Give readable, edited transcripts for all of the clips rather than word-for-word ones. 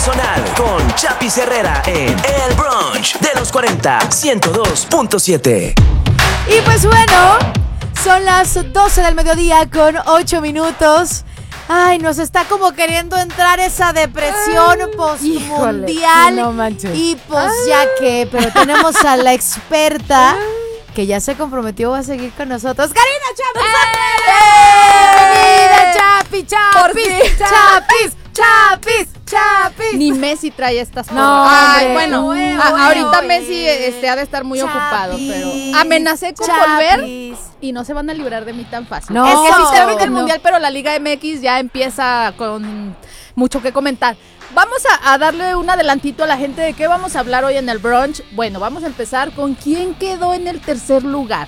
personal con Chapis Herrera en El Brunch de los 40, 102.7. Y pues bueno, son las 12 del mediodía con 8 minutos. Ay, nos está como queriendo entrar esa depresión postmundial. No manches. Y pues ya que, pero tenemos a la experta que ya se comprometió a seguir con nosotros. ¡Karina Chapis! ¡Bienvenida, Chapis! ¡Chapis! Ni Messi trae estas cosas. No, Ay, hombre, bueno, ahorita Messi ha de estar muy ocupado, pero amenacé con volver y no se van a librar de mí tan fácil. No, es que sí se brinca el no. Mundial, pero la Liga MX ya empieza con mucho que comentar. Vamos a darle un adelantito a la gente de qué vamos a hablar hoy en el brunch. Bueno, vamos a empezar con quién quedó en el tercer lugar.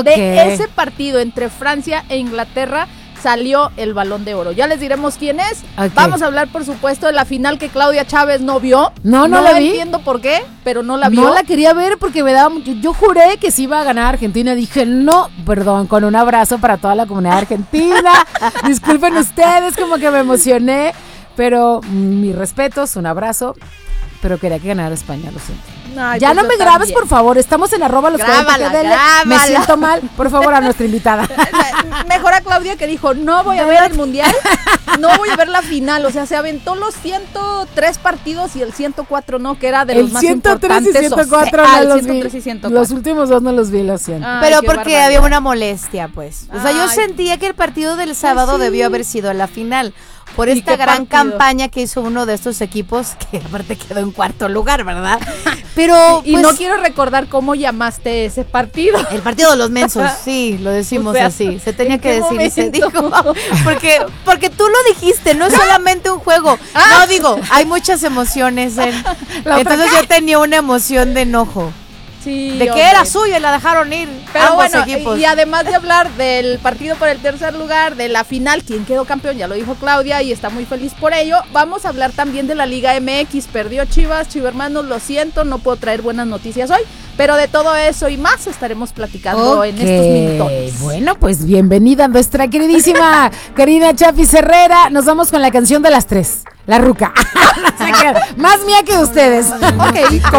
De ese partido entre Francia e Inglaterra salió el Balón de Oro. Ya les diremos quién es. Okay. Vamos a hablar, por supuesto, de la final que Claudia Chávez no vio. No la vi. entiendo por qué, pero no la vio. No la quería ver porque me daba mucho. Yo juré que sí iba a ganar Argentina. Dije, no, perdón, con un abrazo para toda la comunidad argentina. Disculpen ustedes, como que me emocioné. Pero mis respetos, un abrazo. Pero quería que ganara España, lo siento. Ay, Ya pues no yo me grabes, también. por favor. Estamos en @los 40 Grábala, TDL. grábala. Me siento mal. Por favor, a nuestra invitada. Mejor a Claudia que dijo, no voy a ver el Mundial, no voy a ver la final. O sea, se aventó los 103 partidos y el 104 no, que era de los El más 103 y importantes. 104 el no los 103 y vi. 104. Los últimos dos no los vi, lo siento. Ay, Pero qué porque barbaridad. había una molestia, pues. O sea, yo Ay. sentía que el partido del sábado sí. debió haber sido la final. Por ¿Y esta qué gran partido? campaña que hizo uno de estos equipos, que aparte quedó en cuarto lugar, ¿verdad? Pero, Y pues, no quiero recordar cómo llamaste ese partido. el partido de los mensos, sí, lo decimos O sea, así. Se tenía ¿en que qué decir y se momento? dijo. Porque tú lo dijiste, no es solamente un juego. No, digo, hay muchas emociones. Entonces yo tenía una emoción de enojo. Sí, De que hombre. era suyo y la dejaron ir. Pero ambos bueno, equipos. y además de hablar del partido por el tercer lugar, de la final, quién quedó campeón, ya lo dijo Claudia y está muy feliz por ello, vamos a hablar también de la Liga MX. Perdió Chivas, Chivermanos, lo siento, no puedo traer buenas noticias hoy, pero de todo eso y más estaremos platicando en estos minutos. Bueno, pues bienvenida nuestra queridísima Karina Chapis Herrera. Nos vamos con la canción de las tres, La Ruca. No se crean, más mía que ustedes. Ok,